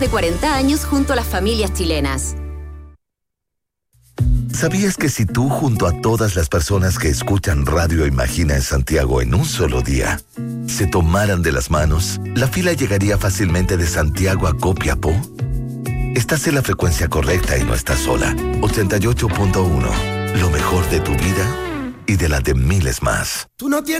de 40 años junto a las familias chilenas. ¿Sabías que si tú, junto a todas las personas que escuchan Radio Imagina en Santiago en un solo día, se tomaran de las manos, la fila llegaría fácilmente de Santiago a Copiapó? Estás en la frecuencia correcta y no estás sola. 88.1, lo mejor de tu vida y de la de miles más. Tú no tienes